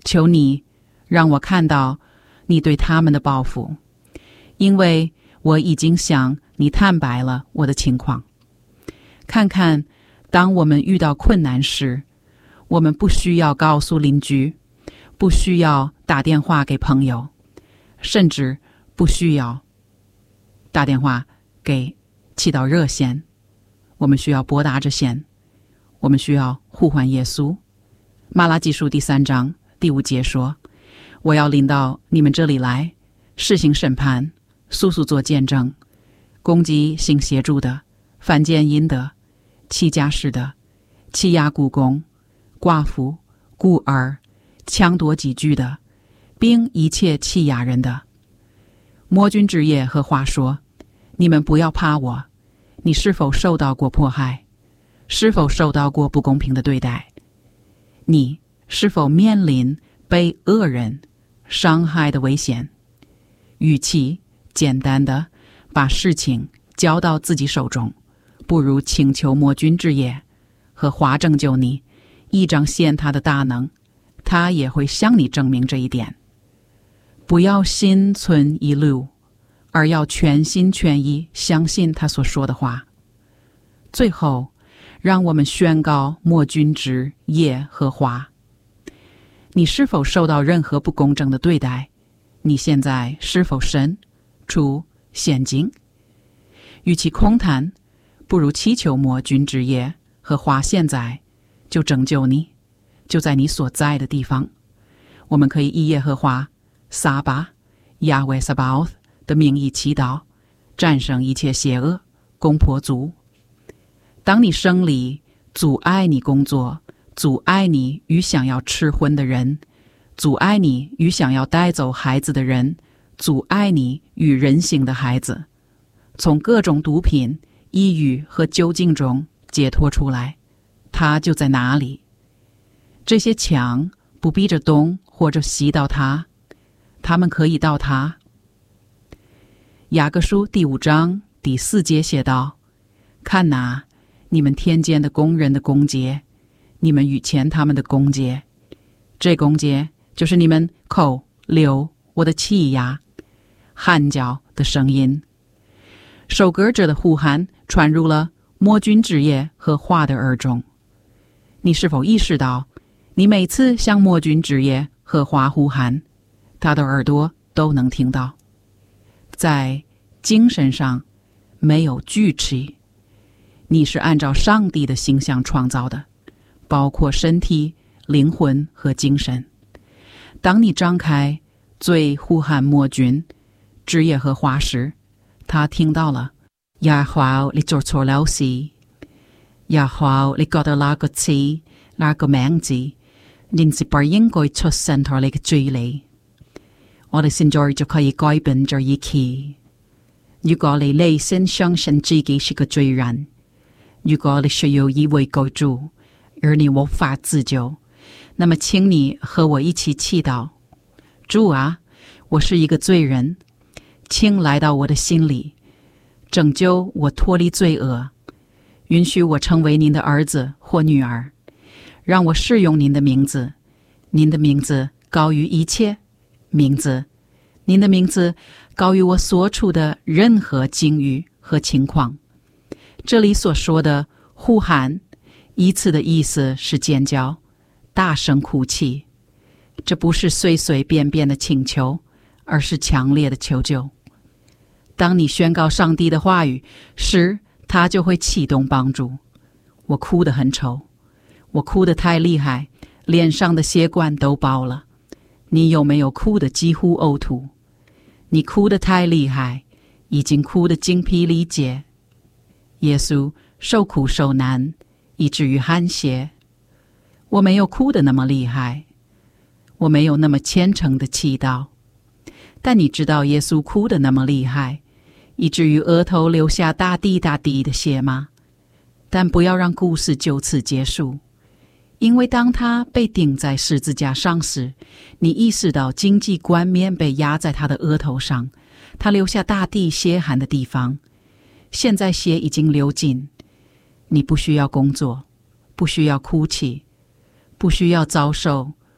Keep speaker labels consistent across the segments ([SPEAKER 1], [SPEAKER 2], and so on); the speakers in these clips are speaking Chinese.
[SPEAKER 1] 求你让我看到你对他们的报复，因为我已经向你坦白了我的情况。看看，当我们遇到困难时，我们不需要告诉邻居，不需要打电话给朋友，甚至不需要打电话给祈祷热线。我们需要拨打这线，我们需要呼唤耶稣。马拉基书第3章第5节说，我要临到你们这里来，施行审判，速速做见证，攻击行邪助的，犯奸淫的，欺家室的，欺压雇工，寡妇，孤儿，抢夺己居的，并一切欺压人的。魔君之耶和华说，你们不要怕我。你是否受到过迫害？是否受到过不公平的对待？你是否面临被恶人伤害的危险？与其简单的把事情交到自己手中，不如请求魔君之耶和华拯救你，以彰显他的大能，他也会向你证明这一点。不要心存疑虑，而要全心全意相信他所说的话。最后，让我们宣告魔君之耶和华。你是否受到任何不公正的对待？你现在是否身处险境？与其空谈，不如祈求魔君之耶和华现在就拯救你，就在你所在的地方。我们可以以耶和华撒巴亚维撒巴奥的名义祈祷，战胜一切邪恶，攻破族。当你生理阻碍你工作，阻碍你与想要吃荤的人，阻碍你与想要带走孩子的人，阻碍你与人形的孩子，从各种毒品、抑郁和酒精中解脱出来，他就在哪里。这些墙不逼着东或者西到他，他们可以到他。雅各书第5章第4节写道，看哪，你们天间的工人的工节，你们与前他们的工节，这工节就是你们口流我的气呀，喊叫的声音。守歌者的呼喊传入了魔君之耶和华的耳中。你是否意识到，你每次向魔君之耶和华呼喊，他的耳朵都能听到？在精神上没有锯齿，你是按照上帝的形象创造的，包括身体、灵魂和精神。当你张开嘴呼喊魔君之耶和华時，他聽到了。耶和華，你做錯了事。耶和華，你覺得那個字、那個名字，連是不應該出現在你嘅嘴裏。我哋現在就可以改變這一切。如果你內心相信自己是個罪人，如果你需要一位救主，而你無法自救，那麼請你和我一起祈禱。主啊，我是一個罪人，請來到我的心裡，拯救我脫離罪惡，允許我成為您的兒子或女兒，讓我使用您的名字。您的名字高於一切名字，您的名字高於我所處的任何境遇和情況。這裡所說的呼喊，依次的意思是尖叫，大聲哭泣。這不是隨隨便便的請求，而是強烈的求救。當你宣告上帝的話語時，他就會啟動幫助。我哭得很醜，我哭得太厲害，臉上的血管都爆了。你有沒有哭得幾乎嘔吐？你哭得太厲害，已經哭得精疲力竭。耶穌受苦受難，以至於汗血。我沒有哭得那麼厲害，我沒有那麼虔誠的祈禱。但你知道耶穌哭得那麼厲害，以至於額頭流下大滴大滴的血嗎？但不要讓故事就此結束，因為當他被釘在十字架上時，你意識到荊棘冠冕被壓在他的額頭上，他留下大滴血汗的地方。現在血已經流盡，你不需要工作，不需要哭泣，不需要遭受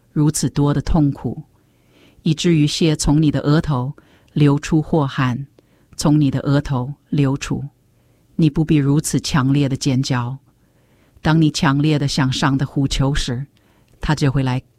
[SPEAKER 1] 如此多的痛苦，以至于血从你的额头流出祸害，从你的额头流出。你不必如此强烈的尖叫。当你强烈的向上的呼求时，他就会来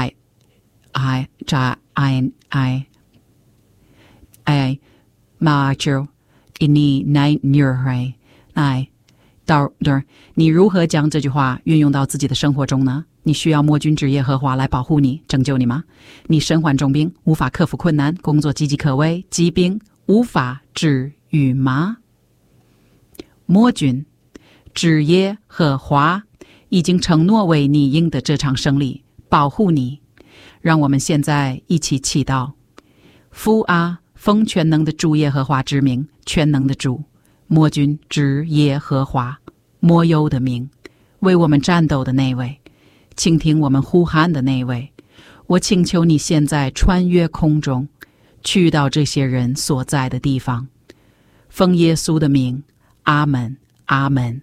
[SPEAKER 1] macho ini nai nurhai ai到你如何将这句话运用到自己的生活中呢？你需要默君之耶和华来保护你、拯救你吗？你身患重病，无法克服困难，工作岌岌可危，疾病无法治愈吗？默君之耶和华已经承诺为你赢得这场胜利，保护你。让我们现在一起祈祷。父啊，奉全能的主耶和华之名，全能的主，默君之耶和华，默优的名，为我们战斗的那位，倾听我们呼喊的那位，我请求你现在穿越空中，去到这些人所在的地方。奉耶稣的名，阿们，阿们。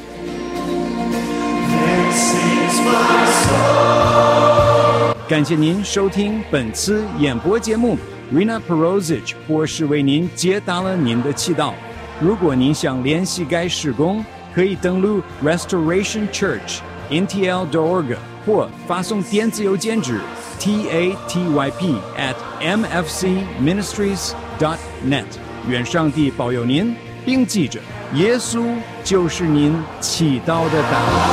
[SPEAKER 2] 感谢您收听本次演播节目 Rina Perosic 博士为您解答了您的祈祷。如果您想联系该事工，可以登录 restorationchurch.ntl.org 或发送电子邮件至 tatyp@mfcministries.net。 愿上帝保佑您，并记着耶稣就是您祈祷的答案。